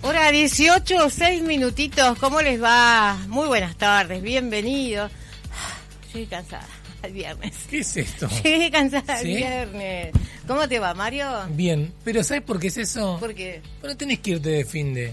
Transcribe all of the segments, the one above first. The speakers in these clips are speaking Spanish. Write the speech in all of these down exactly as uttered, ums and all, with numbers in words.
Hora dieciocho, seis minutitos. ¿Cómo les va? Muy buenas tardes, bienvenidos. Estoy cansada, el viernes. ¿Qué es esto? Estoy cansada el ¿Sí? viernes. ¿Cómo te va, Mario? Bien, pero ¿sabes por qué es eso? ¿Por qué? Bueno, tenés que irte de fin de...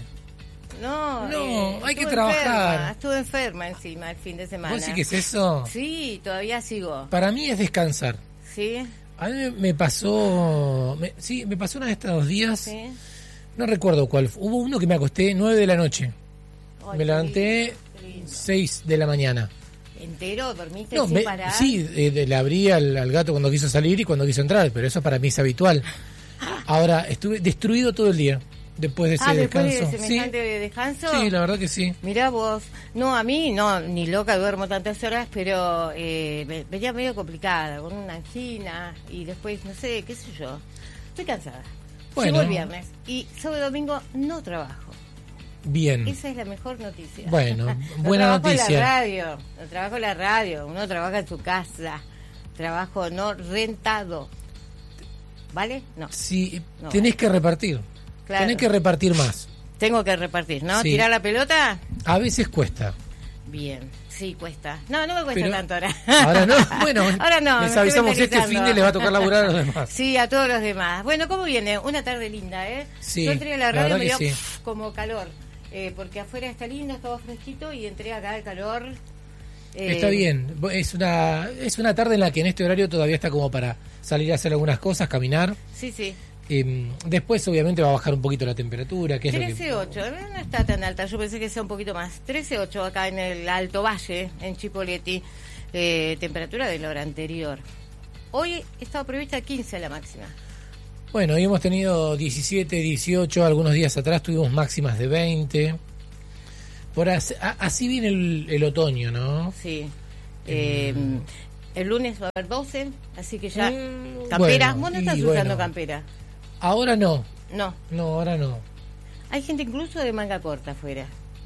No, No, eh, hay que estuve trabajar. Enferma, estuve enferma encima el fin de semana. ¿Vos sí que es eso? Sí, todavía sigo. Para mí es descansar. ¿Sí? A mí me- me pasó... Me, sí, me pasó una de estos dos días. ¿Sí? No recuerdo cuál. Hubo uno que me acosté nueve de la noche. Ay, me qué levanté lindo, qué lindo. seis de la mañana. ¿Entero? ¿Dormiste No, sin me- parar? sí, eh, de- le abrí al, al gato cuando quiso salir y cuando quiso entrar, pero eso para mí es habitual. Ahora, estuve destruido todo el día después de ese Ah, después descanso. de semejante descanso. Sí, la verdad que sí. Mirá vos, no, a mí no, ni loca duermo tantas horas, pero eh, me venía medio complicada, con una angina y después, no sé, qué sé yo. Estoy cansada. Bueno. Llegó el viernes y sábado y domingo no trabajo. Bien. Esa es la mejor noticia. Bueno, No buena trabajo noticia. en la radio, no trabajo en la radio, uno trabaja en su casa, trabajo no rentado. ¿Vale? No. Sí, No. tenés que repartir. Claro. Tenés que repartir más. Tengo que repartir, ¿no? Sí. ¿Tirar la pelota? A veces cuesta. Bien, sí, cuesta. No, no me cuesta Pero tanto ahora. ahora no. Bueno, ahora no. me les estoy avisamos este mentalizando. fin de les va a tocar laburar a los demás. Sí, a todos los demás. Bueno, ¿cómo viene? Una tarde linda, ¿eh? Sí, Yo entré a la la radio y verdad me dio que sí. pf, como calor. Eh, porque afuera está lindo, estaba fresquito y entré acá el calor. Eh, Está bien. Es una es una tarde en la que en este horario todavía está como para salir a hacer algunas cosas, caminar. Sí, sí. Eh, después obviamente va a bajar un poquito la temperatura, que es lo que... trece ocho, no está tan alta, yo pensé que sea un poquito más. trece ocho acá en el Alto Valle, en Chipoleti, eh, temperatura de la hora anterior. Hoy estaba prevista quince la máxima. Bueno, hoy hemos tenido diecisiete, dieciocho, algunos días atrás tuvimos máximas de veinte. Por así, a- así viene el, el otoño, ¿no? Sí. Eh, Mm. El lunes va a haber doce, así que ya... Mm, ¿Campera? bueno, ¿Vos no y estás usando bueno. campera? Ahora no, No. no, ahora no. Hay gente incluso de manga corta afuera.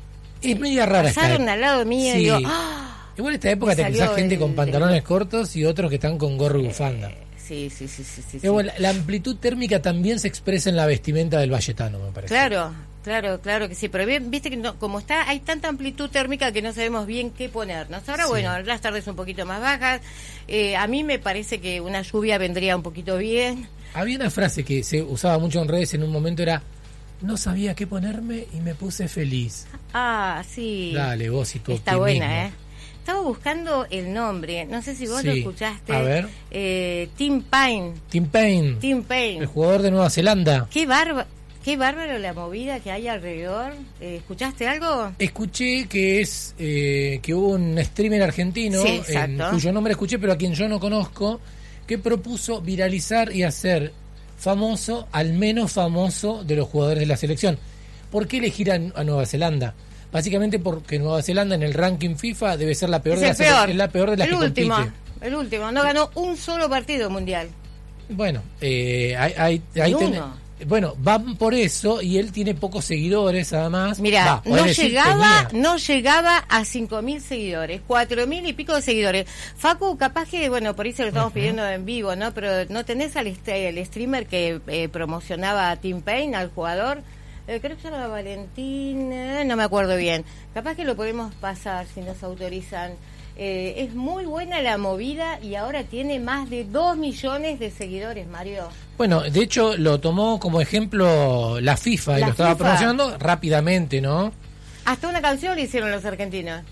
Es media rara esta Pasaron época. al lado mío Sí. y digo... ¡Ah! Igual esta época Me te salió pensás gente el- con pantalones del- cortos y otros que están con gorro y bufanda. Eh, sí, sí, sí, sí, sí, sí. Igual, la, la amplitud térmica también se expresa en la vestimenta del valletano, me parece. Claro, claro, claro que sí, pero bien, viste que no, como está, hay tanta amplitud térmica que no sabemos bien qué ponernos. Ahora, Sí. bueno, las tardes un poquito más bajas. Eh, a mí me parece que una lluvia vendría un poquito bien. Había una frase que se usaba mucho en redes en un momento, era: no sabía qué ponerme y me puse feliz. Ah, sí. Dale, vos y tu Está optimismo. buena, ¿eh? Estaba buscando el nombre, no sé si vos lo Sí. escuchaste. A ver. Eh, Tim Payne. Tim Payne, Tim el Payne. jugador de Nueva Zelanda. Qué bárbaro, qué bárbaro la movida que hay alrededor. Eh, ¿Escuchaste algo? Escuché que es eh, que hubo un streamer argentino, Sí, en exacto. cuyo nombre escuché, pero a quien yo no conozco, que propuso viralizar y hacer famoso al menos famoso de los jugadores de la selección. ¿Por qué elegir a, a Nueva Zelanda? Básicamente porque Nueva Zelanda en el ranking FIFA debe ser la peor Es de el las sele- peor. es la peor de las el que último, compite. el último. No ganó un solo partido mundial. Bueno, eh, hay, hay, hay Ni ten- uno. bueno, van por eso y él tiene pocos seguidores además. Mira, Va, podés no decir, llegaba, tenía. no llegaba a cinco mil seguidores, cuatro mil y pico de seguidores. Facu, capaz que, bueno, por ahí se lo estamos Ujú. pidiendo en vivo, ¿no? Pero ¿no tenés al est- el streamer que eh, promocionaba a Tim Payne, al jugador? Eh, creo que se llama Valentín, eh, no me acuerdo bien. Capaz que lo podemos pasar si nos autorizan. Eh, es muy buena la movida y ahora tiene más de dos millones de seguidores, Mario. Bueno, de hecho lo tomó como ejemplo la FIFA y La lo estaba FIFA. promocionando rápidamente, ¿no? Hasta una canción le hicieron los argentinos.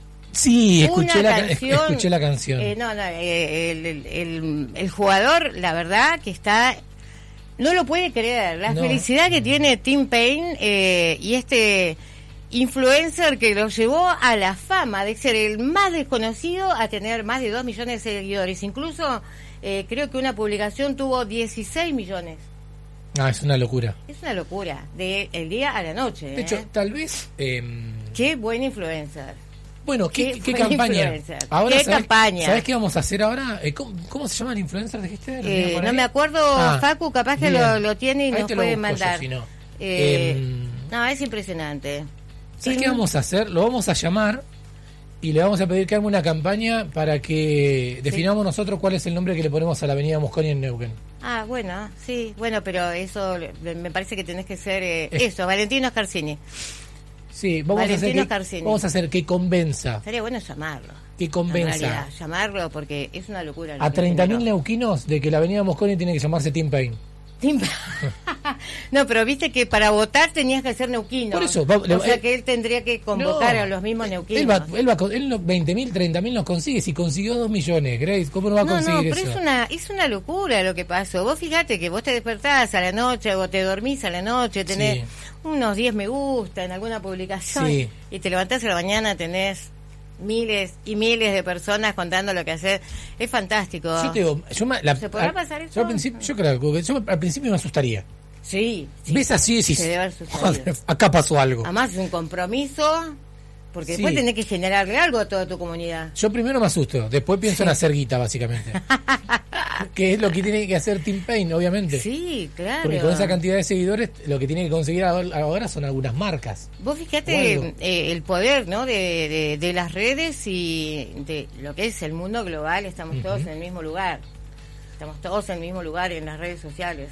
Sí, escuché, Una la, ca- canción, escuché la canción. eh, no, no, eh, el, el, el- el jugador, la verdad, que está... No lo puede creer. La No. felicidad que tiene Tim Payne eh, y este influencer que lo llevó a la fama de ser el más desconocido a tener más de dos millones de seguidores. Incluso eh, creo que una publicación tuvo dieciséis millones. Ah, es una locura. Es una locura. De el día a la noche. De hecho, ¿eh? tal vez... eh, Qué buen influencer. bueno, ¿qué, qué qué buen campaña? influencer. Ahora, ¿Qué ¿sabes, campaña? ¿sabes qué vamos a hacer ahora? Eh, ¿cómo, cómo se llama el influencer, dijiste? ¿Lo tenías Eh, por no ahí? me acuerdo, Ah, Facu, capaz que bien. lo, lo tiene y Ahí nos te lo puede busco yo, mandar. si no. Eh, Em, no, es impresionante. ¿Sabes Sí, qué vamos a hacer? Lo vamos a llamar y le vamos a pedir que haga una campaña para que definamos sí. nosotros cuál es el nombre que le ponemos a la avenida Mosconi en Neuquén. Ah, bueno, sí, bueno, pero eso me parece que tenés que ser eh, eso, Valentino Scarsini. Sí, vamos a, hacer que, vamos a hacer que convenza. Sería bueno llamarlo. Que convenza. En realidad, llamarlo porque es una locura. A treinta mil neuquinos de que la avenida Mosconi tiene que llamarse Tim Payne. Tim... no, pero viste que para votar tenías que ser neuquino. Por eso. Va, o sea que él tendría que convocar no, a los mismos neuquinos. Él va, él va, él no, veinte mil, treinta mil nos consigue. Si consiguió dos millones, Grace, ¿cómo no va a no, conseguir no, pero eso? Es una, es una locura lo que pasó. Vos fíjate que vos te despertás a la noche o te dormís a la noche, tenés... Sí. unos diez me gusta en alguna publicación sí. y te levantás a la mañana, tenés miles y miles de personas contando lo que haces. Es fantástico. Sí, te digo, yo me, la, ¿Se podrá pasar eso? Yo al principio, yo creo que yo al principio me asustaría. Sí, sí. ¿Ves así y decís, joder, acá pasó algo? Además es un compromiso, porque después sí. tenés que generarle algo a toda tu comunidad. Yo primero me asusto, después pienso sí. en hacer guita, básicamente. Que es lo que tiene que hacer Tim Payne, obviamente. Sí, claro. Porque con esa cantidad de seguidores, lo que tiene que conseguir ahora son algunas marcas. Vos fíjate eh, el poder, ¿no? De, de, de las redes y de lo que es el mundo global. Estamos uh-huh. todos en el mismo lugar. Estamos todos en el mismo lugar en las redes sociales.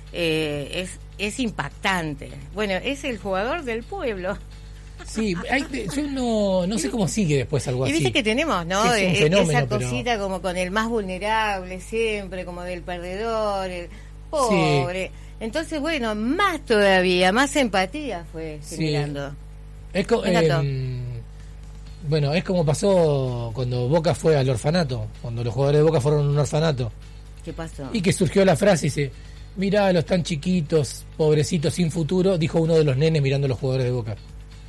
Eh, es, es impactante. Bueno, es el jugador del pueblo. Sí, hay, yo no, no sé cómo sigue después algo así. Y viste que tenemos, ¿no? Es un fenómeno, esa cosita pero... como con el más vulnerable siempre, como del perdedor, el pobre. Sí. Entonces, bueno, más todavía, más empatía fue generando. Sí. Es co- eh, bueno, es como pasó cuando Boca fue al orfanato, cuando los jugadores de Boca fueron a un orfanato. ¿Qué pasó? Y que surgió la frase, dice, mirá, los tan chiquitos, pobrecitos, sin futuro, dijo uno de los nenes mirando a los jugadores de Boca.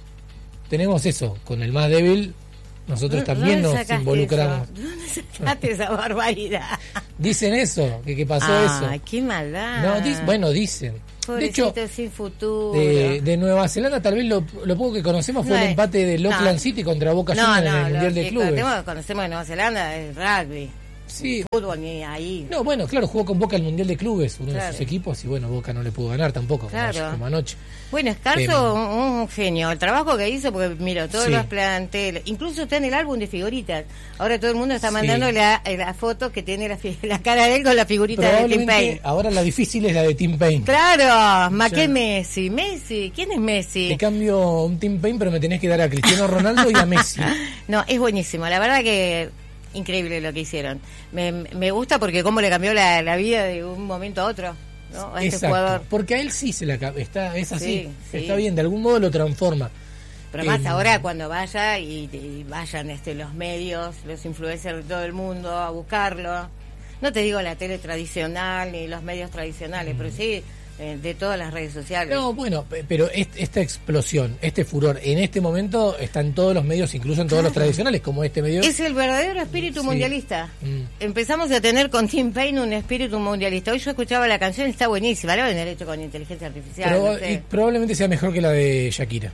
Tenemos eso, con el más débil, nosotros también nos involucramos. Eso? ¿Dónde sacaste esa barbaridad? Dicen eso, que, que pasó ah, eso. ¡Ay, qué maldad! No, di, bueno, dicen. Pobrecito, de hecho, sin futuro. De, de Nueva Zelanda, tal vez lo, lo poco que conocemos fue no, el empate del Auckland no, City contra Boca no, Juniors no, en el Mundial de Clubes. Lo que conocemos de Nueva Zelanda es rugby. Sí. Fútbol ni ahí. No, bueno, claro, jugó con Boca el Mundial de Clubes, uno claro. de sus equipos, y bueno, Boca no le pudo ganar tampoco, claro. como, como anoche. Bueno, Scarso, eh, un, un genio. El trabajo que hizo, porque mira, todos sí. los planteles, incluso está en el álbum de figuritas. Ahora todo el mundo está mandando sí. la, la foto que tiene la, la cara de él con la figurita de Tim Payne. Ahora la difícil es la de Tim Payne. Claro, más que Messi. Messi, ¿quién es Messi? Te cambio un Tim Payne, pero me tenés que dar a Cristiano Ronaldo y a Messi. No, es buenísimo. La verdad que increíble lo que hicieron. Me, me gusta porque cómo le cambió la, la vida de un momento a otro, ¿no? A este Exacto, jugador. Porque a él sí se la está es así, sí, sí. está bien, de algún modo lo transforma. Pero más eh, ahora cuando vaya y, y vayan este los medios, los influencers de todo el mundo a buscarlo. No te digo la tele tradicional ni los medios tradicionales, mm. pero sí eh, de todas las redes sociales. No, bueno, pero este, esta explosión, este furor, en este momento está en todos los medios, incluso en todos claro. los tradicionales, como este medio. Es el verdadero espíritu sí. mundialista. Mm. Empezamos a tener con Tim Payne un espíritu mundialista. Hoy yo escuchaba la canción y está buenísima. La van a haber hecho con inteligencia artificial. Pero, no sé. Y probablemente sea mejor que la de Shakira.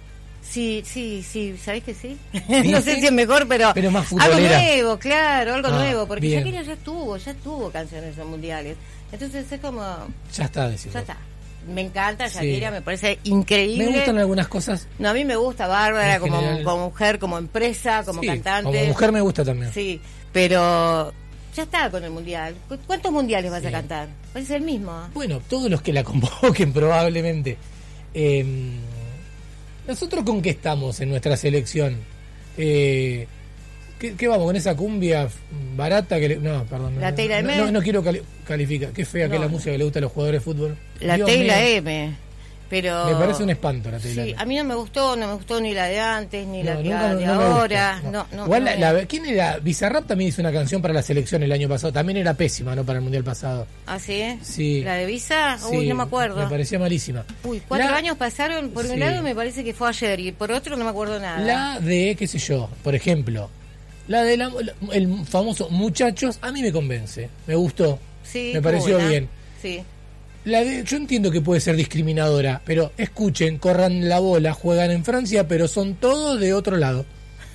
Sí, sí, sí, ¿sabés que sí? No sé si es mejor, pero, pero más algo nuevo, claro, algo ah, nuevo, porque bien. Shakira ya tuvo, ya tuvo canciones mundiales. Entonces es como... Ya está, decimos. Ya está. Me encanta Shakira, sí. me parece increíble. Me gustan algunas cosas. No, a mí me gusta Bárbara como, como mujer, como empresa, como sí, cantante. Como mujer me gusta también. Sí, pero ya está con el mundial. ¿Cuántos mundiales vas sí. a cantar? Va a ser el mismo. Bueno, todos los que la convoquen probablemente. Eh, ¿Nosotros con qué estamos en nuestra selección? Eh, ¿qué, ¿Qué vamos con esa cumbia barata que le, no, perdón, la no, Teila no, M. No, no quiero cali- calificar. Qué fea no. que es la música que le gusta a los jugadores de fútbol. La Dios Teila mío. M. Pero me parece un espanto la Teila sí, M. a mí no me gustó, no me gustó ni la de antes ni no, la que nunca, de no ahora. No. No, no, Igual no la, la, ¿quién era? Bizarrap también hizo una canción para la selección el año pasado. También era pésima, ¿no? Para el mundial pasado. ¿Ah, sí? Sí. ¿La de Visa? Sí, Uy, no me acuerdo. Me parecía malísima. Uy, cuatro la, años pasaron. Por sí. un lado me parece que fue ayer y por otro no me acuerdo nada. La de, qué sé yo, por ejemplo, la de la, el famoso Muchachos, a mí me convence. Me gustó. Sí, me pareció buena. bien. Sí. La de, yo entiendo que puede ser discriminadora, pero escuchen, corran la bola, juegan en Francia, pero son todos de otro lado.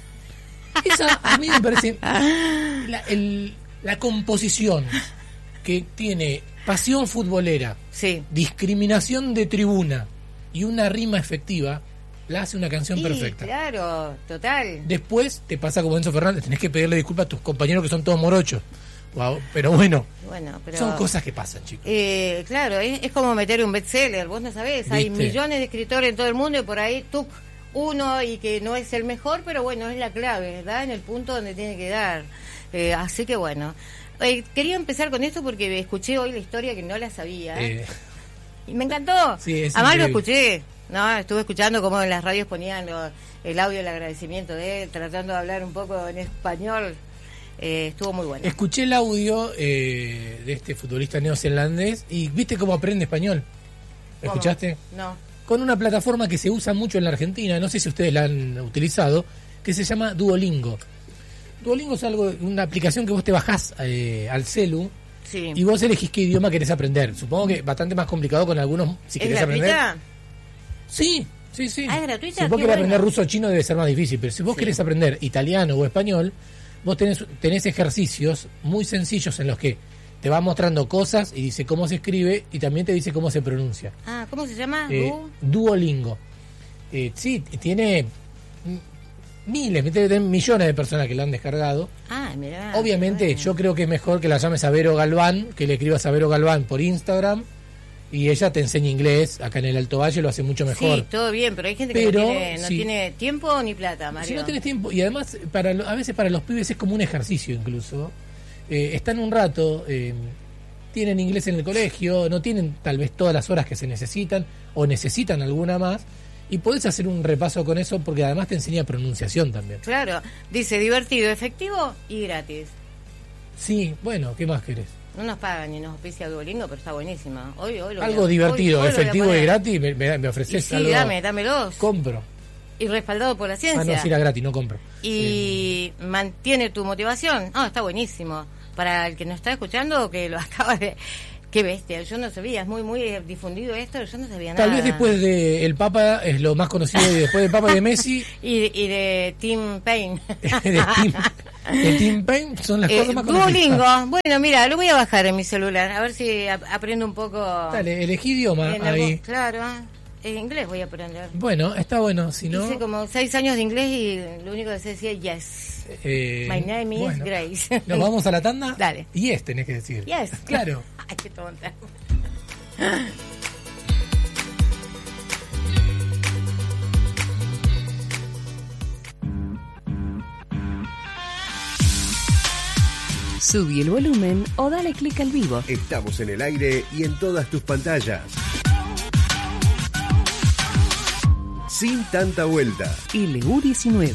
Esa a mí me parece la, el, la composición que tiene pasión futbolera, sí. discriminación de tribuna y una rima efectiva, la hace una canción Sí, perfecta. claro, total. Después te pasa como Enzo Fernández, tenés que pedirle disculpas a tus compañeros que son todos morochos. Wow, pero bueno, Bueno, pero, son cosas que pasan, chicos. Eh, claro, es, es como meter un bestseller, vos no sabés, hay ¿Viste? millones de escritores en todo el mundo y por ahí tú uno y que no es el mejor, pero bueno, es la clave, ¿verdad? En el punto donde tiene que dar. Eh, así que bueno, eh, quería empezar con esto porque escuché hoy la historia que no la sabía Eh, y me encantó. Sí, es Además lo increíble. escuché, no, estuve escuchando cómo en las radios ponían lo- el audio, el agradecimiento de él, tratando de hablar un poco en español. Eh, estuvo muy bueno. Escuché el audio eh, de este futbolista neozelandés y ¿viste cómo aprende español? ¿Cómo? ¿Escuchaste? No. Con una plataforma que se usa mucho en la Argentina, no sé si ustedes la han utilizado, que se llama Duolingo. Duolingo es algo, una aplicación que vos te bajás eh, al celu Sí. y vos elegís qué idioma querés aprender. Supongo que bastante más complicado con algunos si ¿Es querés gratuita? aprender. Sí, sí, sí. Ah, ¿es gratuita? Si vos Qué querés aprender bueno. ruso o chino debe ser más difícil, pero si vos Sí. querés aprender italiano o español, vos tenés, tenés ejercicios muy sencillos en los que te va mostrando cosas y dice cómo se escribe y también te dice cómo se pronuncia. Ah, ¿cómo se llama? Eh, Du- Duolingo. Eh, sí, tiene mm, miles, debe tener millones de personas que lo han descargado. Ah, mirá. Obviamente, bueno. yo creo que es mejor que la llames a Vero Galván, que le escribas a Vero Galván por Instagram y ella te enseña inglés. Acá en el Alto Valle lo hace mucho mejor. Sí, todo bien, pero hay gente Pero, que no, tiene, no sí. tiene tiempo ni plata, Mario. Si no tenés tiempo, y además para lo- a veces para los pibes es como un ejercicio incluso. Eh, están un rato, eh, tienen inglés en el colegio, no tienen tal vez todas las horas que se necesitan o necesitan alguna más y podés hacer un repaso con eso porque además te enseña pronunciación también. Claro, dice divertido, efectivo y gratis. Sí, bueno, ¿qué más querés? No nos pagan ni nos auspicia Duolingo, pero está buenísimo. Hoy, hoy lo voy Algo a- divertido, hoy- hoy lo voy a efectivo y poner. gratis, me, me, me Y ofreces sí, algo. dame, dámelos. Compro. Y respaldado por la Ah, ciencia. no, si era gratis, no compro. Y mantiene tu motivación. Ah, está buenísimo. Para el que nos está escuchando, que lo acaba de... Qué bestia, yo no sabía, es muy, muy difundido esto, yo no sabía Tal nada. vez después de El Papa es lo más conocido y después del Papa y de Messi, Y, y de Tim Payne. de Tim, de Tim Payne son las Eh, cosas más conocidas. Duolingo, bueno, mira, lo voy a bajar en mi celular, a ver si ap- aprendo un poco. Dale, elegí idioma en ahí. algo- Claro, en inglés voy a aprender. Bueno, está bueno, si no... Hice como seis años de inglés y lo único que sé decía yes. eh, My name is bueno. Grace. ¿Nos vamos a la tanda? Dale. Yes, tenés que decir. Yes. Claro. Ay, qué tonta. Subí el volumen o dale clic al vivo. Estamos en el aire y en todas tus pantallas. Sin tanta vuelta. L U diecinueve.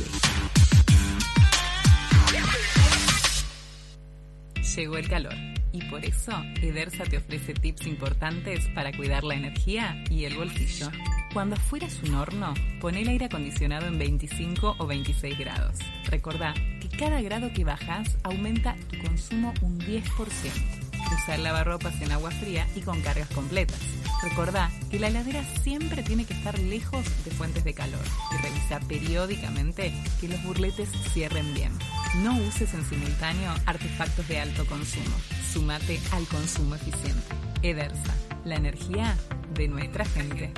Llegó el calor y por eso Edersa te ofrece tips importantes para cuidar la energía y el bolsillo. Cuando afuera es un horno, pon el aire acondicionado en veinticinco o veintiséis grados. Recordá que cada grado que bajas aumenta tu consumo un diez por ciento. Usa el lavarropas en agua fría y con cargas completas. Recordá que la heladera siempre tiene que estar lejos de fuentes de calor y revisa periódicamente que los burletes cierren bien. No uses en simultáneo artefactos de alto consumo. Súmate al consumo eficiente. Edersa, la energía de nuestra gente.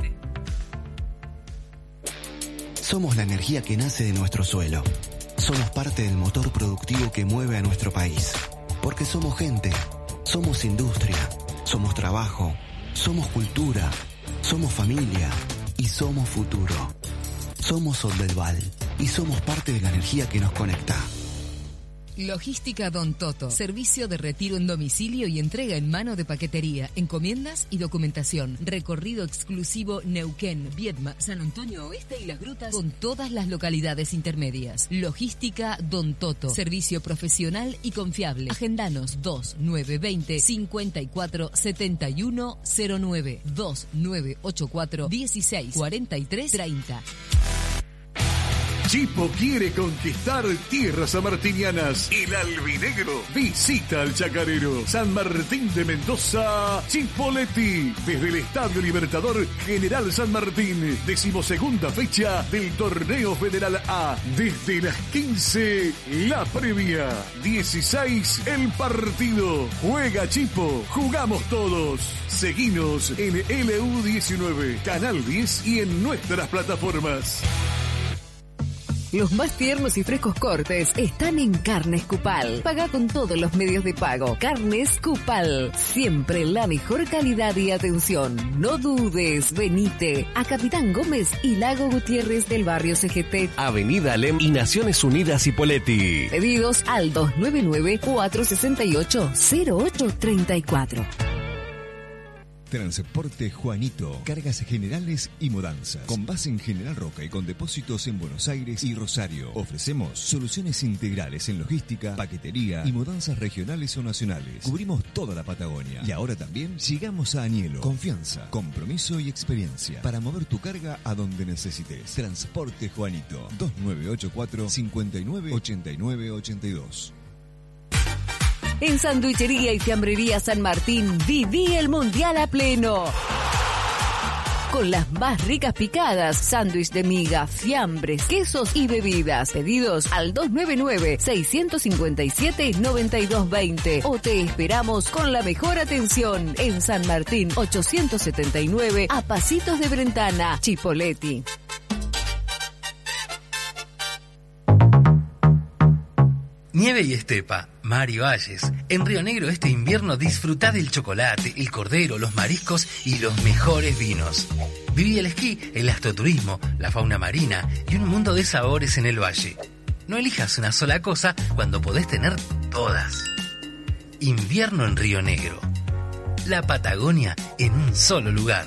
Somos la energía que nace de nuestro suelo. Somos parte del motor productivo que mueve a nuestro país. Porque somos gente, somos industria, somos trabajo, somos cultura, somos familia y somos futuro. Somos Soldelval y somos parte de la energía que nos conecta. Logística Don Toto. Servicio de retiro en domicilio y entrega en mano de paquetería, encomiendas y documentación. Recorrido exclusivo Neuquén, Viedma, San Antonio Oeste y Las Grutas con todas las localidades intermedias. Logística Don Toto. Servicio profesional y confiable. Agendanos dos nueve dos cero cinco cuatro siete uno cero nueve dos nueve ocho cuatro uno seis cuatro tres tres cero. Chipo quiere conquistar tierras sanmartinianas. El albinegro visita al chacarero. San Martín de Mendoza, Chipoleti. Desde el Estadio Libertador General San Martín. Decimosegunda fecha del Torneo Federal A. Desde las quince, la previa. dieciséis, el partido. Juega Chipo, jugamos todos. Seguinos en L U diecinueve, Canal diez y en nuestras plataformas. Los más tiernos y frescos cortes están en Carnes Cupal. Paga con todos los medios de pago. Carnes Cupal. Siempre la mejor calidad y atención. No dudes, venite a Capitán Gómez y Lago Gutiérrez del barrio C G T. Avenida Alem y Naciones Unidas Hipóleti. Pedidos al dos nueve nueve, cuatro seis ocho, cero ocho tres cuatro. Transporte Juanito, cargas generales y mudanzas. Con base en General Roca y con depósitos en Buenos Aires y Rosario. Ofrecemos soluciones integrales en logística, paquetería y mudanzas regionales o nacionales. Cubrimos toda la Patagonia. Y ahora también llegamos a Anielo. Confianza, compromiso y experiencia para mover tu carga a donde necesites. Transporte Juanito, dos nueve ocho cuatro, cinco nueve, ocho nueve ocho dos. En Sanduichería y Fiambrería San Martín, viví el Mundial a pleno. Con las más ricas picadas, sándwich de miga, fiambres, quesos y bebidas. Pedidos al dos nueve nueve, seis cinco siete, nueve dos dos cero. O te esperamos con la mejor atención en San Martín ochocientos setenta y nueve, a pasitos de Brentana, Chipoleti. Nieve y estepa, mar y valles. En Río Negro este invierno disfrutá del chocolate, el cordero, los mariscos y los mejores vinos. Viví el esquí, el astroturismo, la fauna marina y un mundo de sabores en el valle. No elijas una sola cosa cuando podés tener todas. Invierno en Río Negro. La Patagonia en un solo lugar.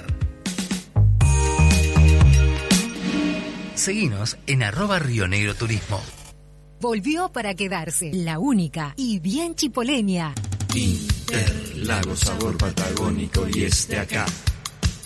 Seguinos en arroba Río Negro Turismo. Volvió para quedarse, la única y bien chipoleña. Interlagos, sabor patagónico y es de acá.